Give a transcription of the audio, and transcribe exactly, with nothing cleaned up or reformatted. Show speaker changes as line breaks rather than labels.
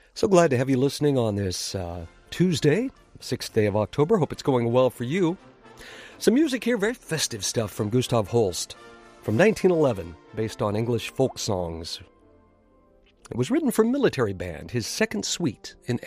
So glad to have you listening on this uh, Tuesday, sixth day of October. Hope it's going well for you. Some music here, very festive stuff from Gustav Holst from nineteen eleven, based on English folk songs. It was written for military band, his second suite in